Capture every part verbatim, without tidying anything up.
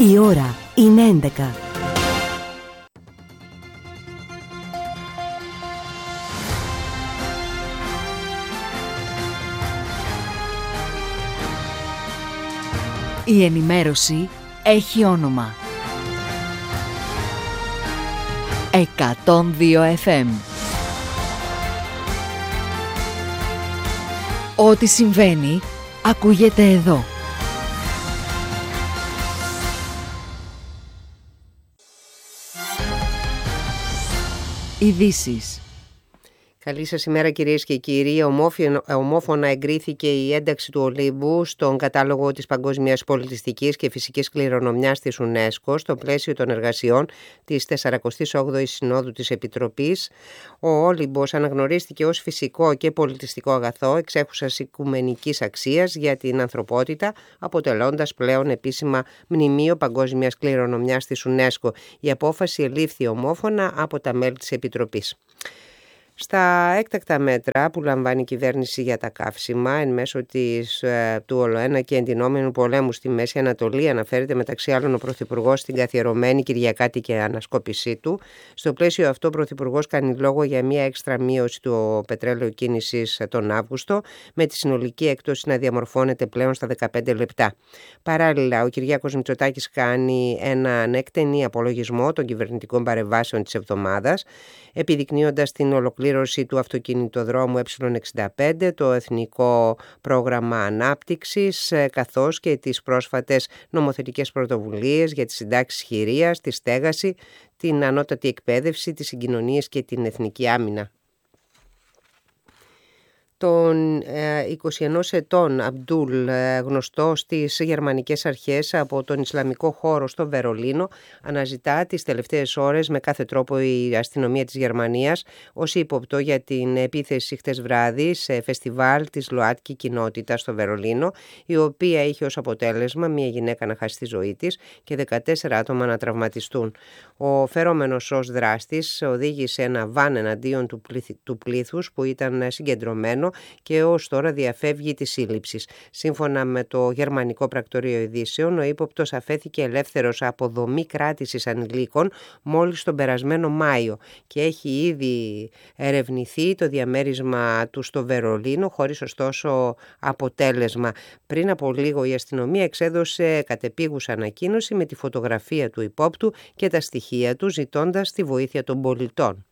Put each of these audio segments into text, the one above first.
Η ώρα είναι έντεκα. Η ενημέρωση έχει όνομα. εκατόν δύο εφ εμ. Ό,τι συμβαίνει, ακούγεται εδώ. Ειδήσεις. Καλή σας ημέρα κυρίες και κύριοι. Ομόφωνα εγκρίθηκε η ένταξη του Ολύμπου στον κατάλογο της Παγκόσμιας Πολιτιστικής και Φυσικής Κληρονομιάς της UNESCO στο πλαίσιο των εργασιών της σαρανταοκτώ όγδοης Συνόδου της Επιτροπής. Ο Όλυμπος αναγνωρίστηκε ως φυσικό και πολιτιστικό αγαθό εξέχουσας οικουμενικής αξίας για την ανθρωπότητα, αποτελώντας πλέον επίσημα μνημείο Παγκόσμιας Κληρονομιάς της UNESCO. Η απόφαση ελήφθη ομόφωνα από τα μέλη της Επιτροπής. Στα έκτακτα μέτρα που λαμβάνει η κυβέρνηση για τα καύσιμα εν μέσω της, του ολοένα και εντυνόμενου πολέμου στη Μέση Ανατολή, αναφέρεται μεταξύ άλλων ο Πρωθυπουργός στην καθιερωμένη κυριακάτικη ανασκόπησή του. Στο πλαίσιο αυτό ο Πρωθυπουργός κάνει λόγο για μια έξτρα μείωση του πετρέλαιου κίνησης τον Αύγουστο, με τη συνολική έκπτωση να διαμορφώνεται πλέον στα δεκαπέντε λεπτά. Παράλληλα, ο Κυριάκος Μητσοτάκης κάνει έναν έκτενη απολογισμό των κυβερνητικών παρεμβάσεων της εβδομάδας, επιδεικνύοντας την ολοκλήρωση του αυτοκινητοδρόμου ε εξήντα πέντε, το Εθνικό Πρόγραμμα Ανάπτυξης, καθώς και τις πρόσφατες νομοθετικές πρωτοβουλίες για τις συντάξεις χειρίας, τη στέγαση, την ανώτατη εκπαίδευση, τις συγκοινωνίες και την εθνική άμυνα. Τον είκοσι ενός ετών Αμπτούλ, γνωστό στις γερμανικές αρχές από τον Ισλαμικό χώρο στο Βερολίνο, αναζητά τις τελευταίες ώρες με κάθε τρόπο η αστυνομία της Γερμανίας ως ύποπτο για την επίθεση χτες βράδυ σε φεστιβάλ της ΛΟΑΤΚΙ κοινότητα στο Βερολίνο, η οποία είχε ως αποτέλεσμα μια γυναίκα να χάσει τη ζωή της και δεκατέσσερα άτομα να τραυματιστούν. Ο φερόμενος ως δράστης οδήγησε ένα βαν εναντίον του, πλήθ, του πλήθους που ήταν συγκεντρωμένο και ως τώρα διαφεύγει της σύλληψης. Σύμφωνα με το Γερμανικό Πρακτορείο Ειδήσεων, ο ύποπτος αφέθηκε ελεύθερος από δομή κράτησης ανηλίκων μόλις τον περασμένο Μάιο και έχει ήδη ερευνηθεί το διαμέρισμα του στο Βερολίνο, χωρίς ωστόσο αποτέλεσμα. Πριν από λίγο η αστυνομία εξέδωσε κατεπίγουσα ανακοίνωση με τη φωτογραφία του υπόπτου και τα στοιχεία του, ζητώντας τη βοήθεια των πολιτών.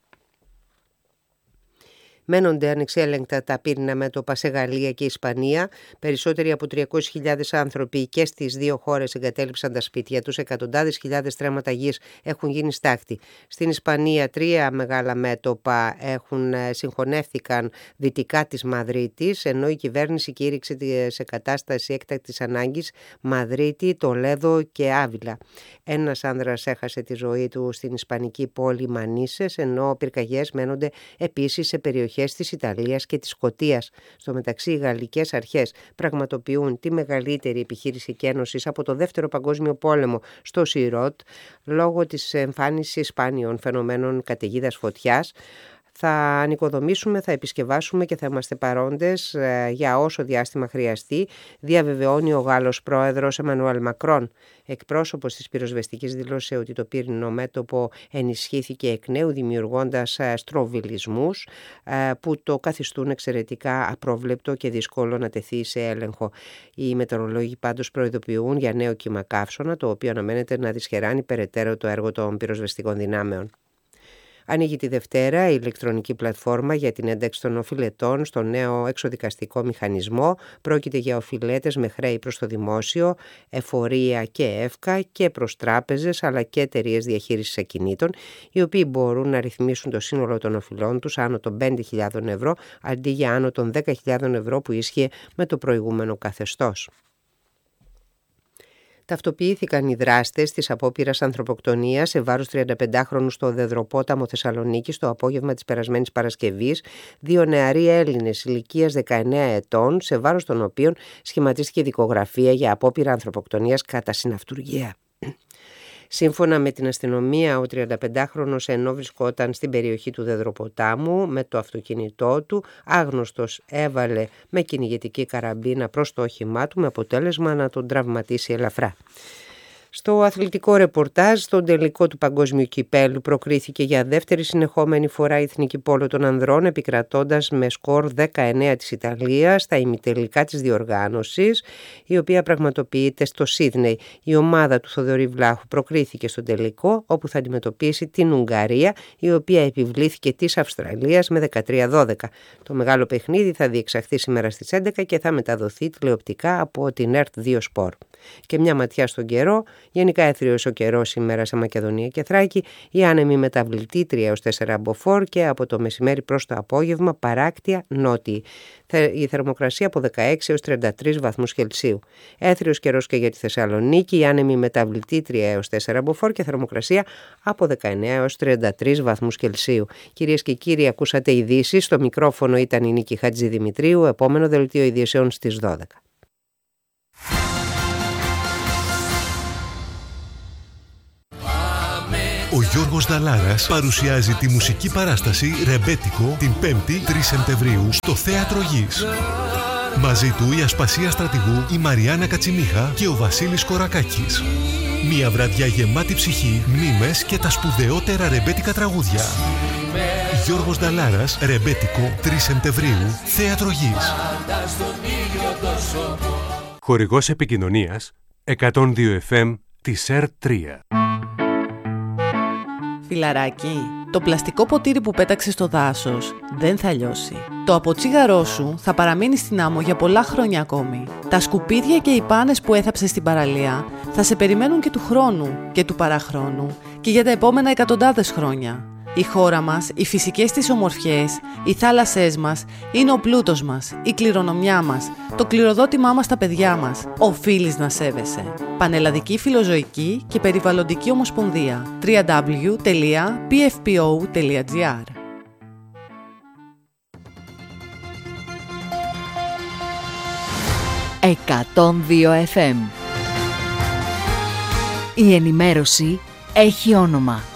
Μένονται ανεξέλεγκτα τα πύρινα μέτωπα σε Γαλλία και Ισπανία. Περισσότεροι από τριακόσιες χιλιάδες άνθρωποι και στις δύο χώρες εγκατέλειψαν τα σπίτια τους. Εκατοντάδες χιλιάδες στρέμματα γης έχουν γίνει στάχτη. Στην Ισπανία τρία μεγάλα μέτωπα έχουν συγχωνεύτηκαν δυτικά της Μαδρίτης, ενώ η κυβέρνηση κήρυξε σε κατάσταση έκτακτης ανάγκης Μαδρίτη, Τολέδο και Άβυλα. Ένας άνδρας έχασε τη ζωή του στην ισπανική πόλη Μανίσες, ενώ πυρκαγιές μένονται επίσης σε περιοχές της Ιταλίας και της Σκωτίας. Στο μεταξύ, οι γαλλικές αρχές πραγματοποιούν τη μεγαλύτερη επιχείρηση καίνωσης από το Δεύτερο Παγκόσμιο Πόλεμο στο Σιρότ, λόγω της εμφάνισης σπάνιων φαινομένων καταιγίδας φωτιάς. Θα ανοικοδομήσουμε, θα επισκευάσουμε και θα είμαστε παρόντες για όσο διάστημα χρειαστεί, διαβεβαιώνει ο Γάλλος πρόεδρος Εμμανουέλ Μακρόν. Εκπρόσωπος της πυροσβεστικής δήλωσε ότι το πύρινο μέτωπο ενισχύθηκε εκ νέου, δημιουργώντας στροβιλισμούς που το καθιστούν εξαιρετικά απρόβλεπτο και δύσκολο να τεθεί σε έλεγχο. Οι μετεωρολόγοι πάντως προειδοποιούν για νέο κύμα καύσωνα, το οποίο αναμένεται να δυσχεράνει περαιτέρω το έργο των πυροσβεστικών δυνάμεων. Ανοίγει τη Δευτέρα η ηλεκτρονική πλατφόρμα για την ένταξη των οφειλετών στο νέο εξοδικαστικό μηχανισμό. Πρόκειται για οφειλέτες με χρέη προς το δημόσιο, εφορία και εύκα και προς τράπεζες αλλά και εταιρείες διαχείρισης ακινήτων, οι οποίοι μπορούν να ρυθμίσουν το σύνολο των οφειλών τους άνω των πέντε χιλιάδες ευρώ αντί για άνω των δέκα χιλιάδες ευρώ που ίσχυε με το προηγούμενο καθεστώς. Ταυτοποιήθηκαν οι δράστες της απόπειρας ανθρωποκτονίας σε βάρος τριανταπεντάχρονου στο Δεδροπόταμο Θεσσαλονίκης το απόγευμα της περασμένης Παρασκευής, δύο νεαροί Έλληνες ηλικίας δεκαεννέα ετών, σε βάρος των οποίων σχηματίστηκε δικογραφία για απόπειρα ανθρωποκτονίας κατά συναυτουργία. Σύμφωνα με την αστυνομία, ο τριανταπεντάχρονος, ενώ βρισκόταν στην περιοχή του Δεδροποτάμου με το αυτοκίνητό του, άγνωστος έβαλε με κυνηγετική καραμπίνα προς το όχημά του με αποτέλεσμα να τον τραυματίσει ελαφρά. Στο αθλητικό ρεπορτάζ, στον τελικό του Παγκόσμιου Κυπέλλου προκρίθηκε για δεύτερη συνεχόμενη φορά η εθνική πόλο των ανδρών, επικρατώντας με σκορ δεκαεννέα της Ιταλίας στα ημιτελικά της διοργάνωσης, η οποία πραγματοποιείται στο Σίδνεϊ. Η ομάδα του Θοδωρή Βλάχου προκρίθηκε στον τελικό, όπου θα αντιμετωπίσει την Ουγγαρία, η οποία επιβλήθηκε της Αυστραλίας με δεκατρία δώδεκα. Το μεγάλο παιχνίδι θα διεξαχθεί σήμερα στις έντεκα και θα μεταδοθεί τηλεοπτικά από την ΕΡΤ δύο Sport. Και μια ματιά στον καιρό. Γενικά έθριος ο καιρός σήμερα σε Μακεδονία και Θράκη, η άνεμη μεταβλητή τρία έως τέσσερα μποφόρ και από το μεσημέρι προς το απόγευμα παράκτια νότιη. Η θερμοκρασία από δεκαέξι έως τριάντα τρεις βαθμούς Κελσίου. Έθριος καιρός και για τη Θεσσαλονίκη, η άνεμη μεταβλητή τρία έως τέσσερα μποφόρ και θερμοκρασία από δεκαεννέα έως τριάντα τρεις βαθμούς Κελσίου. Κυρίες και κύριοι, ακούσατε ειδήσεις. Στο μικρόφωνο ήταν η Νίκη Χατζηδημητρίου. Επόμενο δελτίο ειδήσεων στις δώδεκα. Ο Γιώργος Δαλάρας παρουσιάζει τη μουσική παράσταση «Ρεμπέτικο» την πέμπτη τρεις Σεπτεμβρίου στο Θέατρο Γης. Μαζί του η Ασπασία Στρατηγού, η Μαριάννα Κατσιμίχα και ο Βασίλης Κορακάκης. Μια βραδιά γεμάτη ψυχή, μνήμες και τα σπουδαιότερα ρεμπέτικα τραγούδια. Γιώργος Δαλάρας, «Ρεμπέτικο» τρεις Σεπτεμβρίου, Θέατρο Γης. Χορηγός επικοινωνίας εκατόν δύο εφ εμ της ΕΡΤ τρία. Φιλαράκι, το πλαστικό ποτήρι που πέταξες στο δάσος δεν θα λιώσει. Το αποτσίγαρό σου θα παραμείνει στην άμμο για πολλά χρόνια ακόμη. Τα σκουπίδια και οι πάνες που έθαψες στην παραλία θα σε περιμένουν και του χρόνου και του παραχρόνου και για τα επόμενα εκατοντάδες χρόνια. Η χώρα μας, οι φυσικές της ομορφιές, οι θάλασσές μας είναι ο πλούτος μας, η κληρονομιά μας, το κληροδότημά μας στα παιδιά μας. Οφείλεις να σέβεσαι. Πανελλαδική Φιλοζωική και Περιβαλλοντική Ομοσπονδία. double-u double-u double-u τελεία πι εφ πι ο τελεία τζι άρ. εκατόν δύο εφ εμ. Η ενημέρωση έχει όνομα.